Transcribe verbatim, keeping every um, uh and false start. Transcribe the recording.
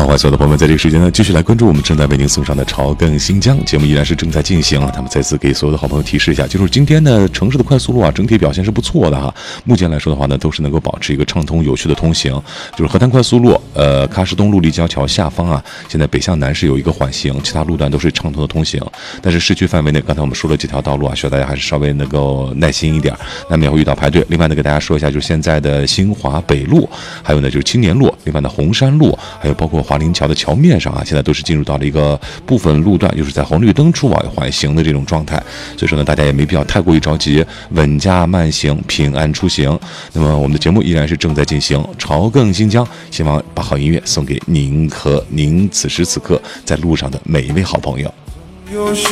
欢迎所有的朋友们在这个时间呢继续来关注我们正在为您送上的潮更新疆节目，依然是正在进行啊。他们再次给所有的好朋友提示一下，就是今天呢城市的快速路啊整体表现是不错的哈。目前来说的话呢，都是能够保持一个畅通有序的通行。就是河滩快速路，呃，喀什东路立交桥下方啊，现在北向南是有一个缓行，其他路段都是畅通的通行。但是市区范围内，刚才我们说了几条道路啊，需要大家还是稍微能够耐心一点，难免会遇到排队。另外呢，给大家说一下，就是现在的新华北路，还有呢就是青年路，另外呢红山路，还有包括华林桥的桥面上啊，现在都是进入到了一个部分路段，就是在红绿灯处啊缓行的这种状态。所以说呢，大家也没必要太过于着急，稳驾慢行，平安出行。那么我们的节目依然是正在进行，潮更新疆，希望把好音乐送给您和您此时此刻在路上的每一位好朋友。